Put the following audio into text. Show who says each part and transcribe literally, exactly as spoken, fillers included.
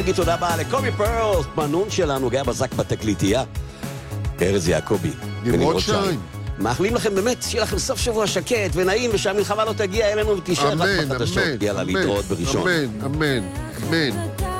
Speaker 1: נגיד תודה רבה לקובי פרל, מנון שלנו, גאה בזק בתקליטייה. ארז יעקבי.
Speaker 2: נמרוד שתיים.
Speaker 1: מאחלים לכם באמת, שיהיה לכם סוף שבוע שקט ונעים, ושהמלחמה לא תגיע אלינו ותישאר רק בחדשות. יאללה, להתראות בראשון.
Speaker 2: אמן, אמן, אמן.